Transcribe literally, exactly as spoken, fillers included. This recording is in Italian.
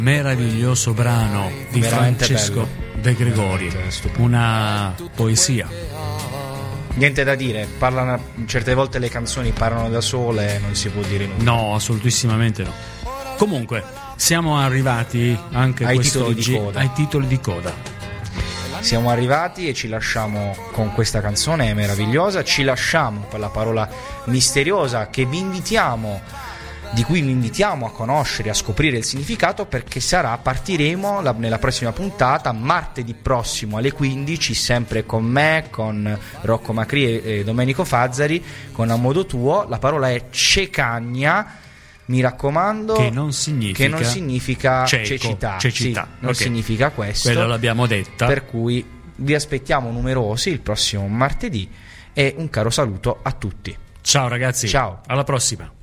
Meraviglioso brano di Veramente Francesco bello. De Gregori, una poesia. Niente da dire, parlano, certe volte le canzoni parlano da sole e non si può dire nulla. No, assolutissimamente no. Comunque, siamo arrivati anche Ai quest'oggi titoli di coda. ai titoli di coda. Siamo arrivati e ci lasciamo con questa canzone meravigliosa, ci lasciamo con la parola misteriosa che vi invitiamo di cui vi invitiamo a conoscere, a scoprire il significato, perché sarà, partiremo la, nella prossima puntata, martedì prossimo alle quindici, sempre con me, con Rocco Macri e, e Domenico Fazzari, con A Modo Tuo. La parola è cecagna, mi raccomando, Che non significa, che non significa cieco, cecità, cecità. Sì, non Okay. significa questo. Quello l'abbiamo detta. Per cui vi aspettiamo numerosi il prossimo martedì e un caro saluto a tutti. Ciao ragazzi, Ciao. alla prossima.